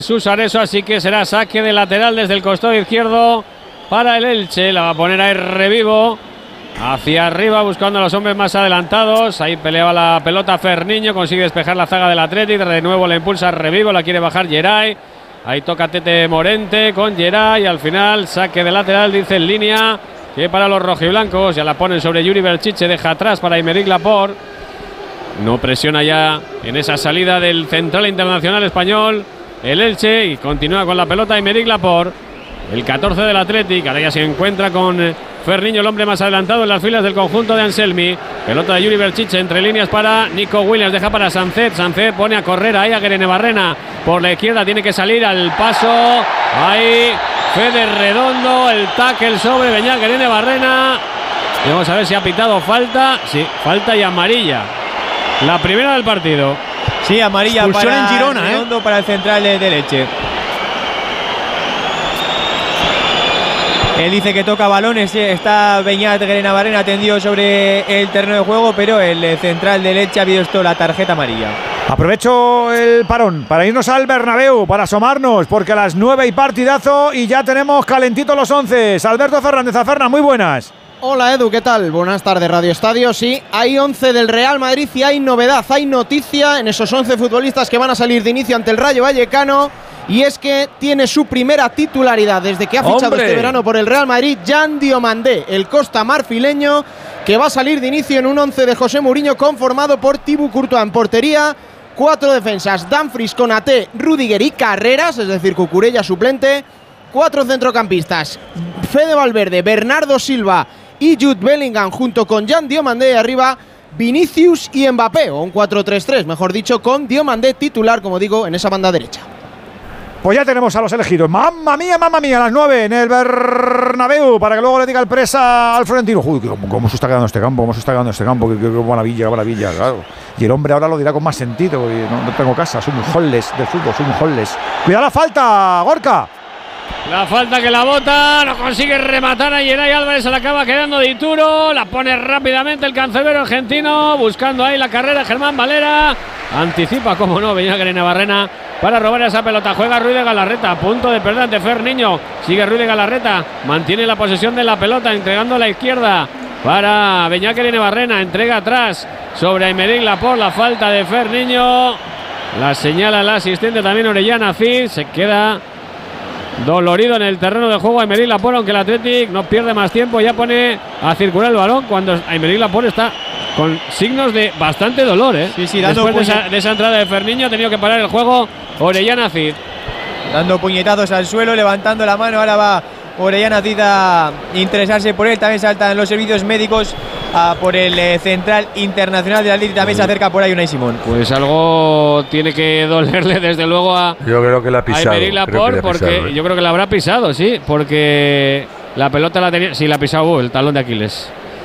Susareso, así que será saque de lateral desde el costado izquierdo para el Elche. La va a poner ahí Revivo hacia arriba buscando a los hombres más adelantados. Ahí peleaba la pelota Ferniño, consigue despejar la zaga del Athletic, de nuevo la impulsa Revivo, la quiere bajar Geray. Ahí toca Tete Morente con Geray y al final saque de lateral, dice en línea que para los rojiblancos. Ya la ponen sobre Yuri Berchiche, deja atrás para Aymeric Laporte. No presiona ya en esa salida del central internacional español el Elche y continúa con la pelota Aymeric Laporte, el 14 del Athletic. Ahora ya se encuentra con Ferniño, el hombre más adelantado en las filas del conjunto de Anselmi. Pelota de Yuri Berchiche entre líneas para Nico Williams, deja para Sancet. Sancet pone a correr ahí a Guerenebarrena por la izquierda, tiene que salir al paso. Ahí Fede Redondo, el tackle sobre Beñat Guerenebarrena. Vamos a ver si ha pitado falta. Sí, falta y amarilla. La primera del partido. Sí, amarilla expulsión para en Girona, Redondo, para el central de Elche. Él dice que toca balones, está Beñat Guerenebarrena tendido sobre el terreno de juego, pero el central de Elche ha visto la tarjeta amarilla. Aprovecho el parón para irnos al Bernabéu, para asomarnos, porque a las 9 hay partidazo y ya tenemos calentitos los 11. Alberto Fernández, Aferna, muy buenas. Hola Edu, ¿qué tal? Buenas tardes, Radio Estadio. Sí, hay 11 del Real Madrid y hay novedad, hay noticia en esos 11 futbolistas que van a salir de inicio ante el Rayo Vallecano. Y es que tiene su primera titularidad desde que ha fichado este verano por el Real Madrid, Jan Diomandé, el costa marfileño, que va a salir de inicio en un 11 de José Mourinho conformado por Thibaut Courtois en portería, 4 defensas, Dumfries, Konaté, Rüdiger y Carreras, es decir, Cucurella suplente, 4 centrocampistas, Fede Valverde, Bernardo Silva y Jude Bellingham junto con Jan Diomandé, y arriba Vinicius y Mbappé, o un 4-3-3, mejor dicho, con Diomandé titular, como digo, en esa banda derecha. Pues ya tenemos a los elegidos. ¡Mamma mía, a las 9 en el Bernabéu! Para que luego le diga el presa al Florentino. Uy, ¿cómo se está quedando este campo? ¿Cómo se está quedando este campo? Qué maravilla, claro. Y el hombre ahora lo dirá con más sentido. No tengo casa, soy un holles del fútbol, soy un holles. ¡Cuidado la falta, Gorka! La falta que la bota, no consigue rematar a Geray Álvarez, se la acaba quedando de Ituro, la pone rápidamente el cancerbero argentino, buscando ahí la carrera Germán Valera, anticipa, como no, Beñat Guerenebarrena para robar esa pelota, juega Ruiz de Galarreta, a punto de perder ante Ferniño, sigue Ruiz de Galarreta, mantiene la posesión de la pelota, entregando a la izquierda para Beñat Guerenebarrena, entrega atrás sobre Aymeric Laporte, la falta de Ferniño, la señala el asistente también Orellana Cid, se queda dolorido en el terreno de juego Aymeric Laporte, aunque el Athletic no pierde más tiempo, ya pone a circular el balón cuando Aymeric Laporte está con signos de bastante dolor, ¿eh? Sí, después de esa entrada de Ferniño ha tenido que parar el juego Orellana Cid. Dando puñetazos al suelo, levantando la mano, ahora va Orellana Cid a interesarse por él, también saltan los servicios médicos por el central internacional del Athletic, también se acerca por ahí Unai Simón. Pues algo tiene que dolerle desde luego a yo creo que la ha pisado, Aymeric Laporte, porque yo creo que la habrá pisado, sí, porque la pelota la tenía, sí, la ha pisado el talón de Aquiles.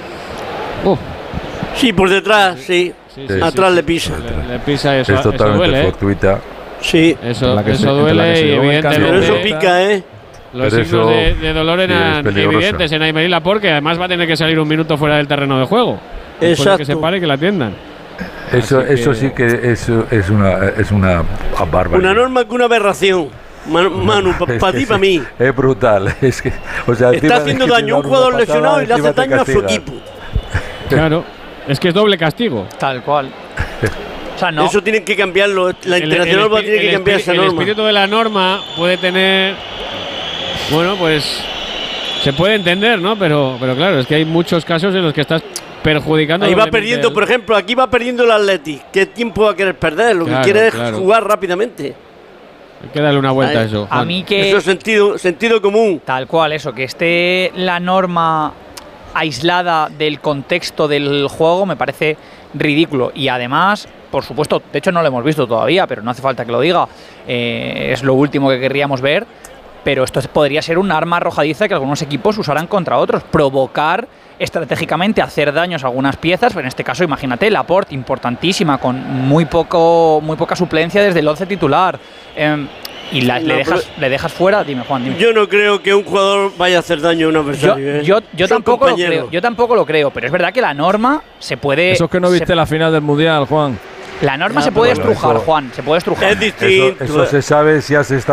Sí, por detrás, sí. Atrás le pisa. Le pisa eso. Es totalmente eso duele, fortuita. Sí. Eso duele y evidentemente. Pero eso pica, ¿eh? Los signos de dolor eran evidentes en Aymeric Laporte, que además va a tener que salir un minuto fuera del terreno de juego. Exacto. Que se pare y que la atiendan. Eso sí que es una barbaridad. Una norma que una aberración. Manu, para ti y para mí. Es brutal. Es que, o sea, está haciendo daño a un jugador lesionado y le hace daño a su equipo. Claro, es que es doble castigo. Tal cual. O sea, no. Eso tienen que cambiarlo. La internacional va a tener que cambiar esa norma. El espíritu de la norma puede tener. Bueno, pues se puede entender, ¿no? Pero claro, es que hay muchos casos en los que estás perjudicando. Ahí va perdiendo, por ejemplo, aquí va perdiendo el Athletic. ¿Qué tiempo va a querer perder? Lo que quiere es jugar rápidamente. Hay que darle una vuelta a eso. A mí que eso es sentido común. Tal cual, eso, que esté la norma aislada del contexto del juego me parece ridículo. Y además, por supuesto, de hecho no lo hemos visto todavía, pero no hace falta que lo diga. Es lo último que querríamos ver. Pero esto podría ser un arma arrojadiza que algunos equipos usarán contra otros. Provocar estratégicamente, hacer daños a algunas piezas. Pero en este caso, imagínate, Laporte, importantísima, con muy poca suplencia desde el 11 titular. Y le dejas fuera. Dime, Juan, dime. Yo no creo que un jugador vaya a hacer daño a un adversario. Yo tampoco lo creo. Pero es verdad que la norma se puede. Eso es que no viste la final del Mundial, Juan. La norma se puede estrujar, Juan. Se puede estrujar. Es distinto. Eso se sabe si has estado